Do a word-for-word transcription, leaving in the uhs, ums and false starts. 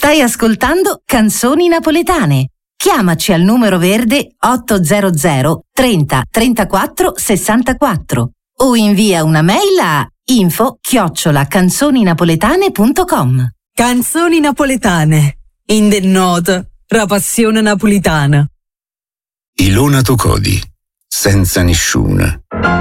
Stai ascoltando Canzoni Napoletane. Chiamaci al numero verde ottocento trenta trentaquattro sessantaquattro o invia una mail a info chiocciola canzoninapoletane punto com. Canzoni napoletane. In the note, la passione napolitana. Ilona Tocodi, senza nessuna.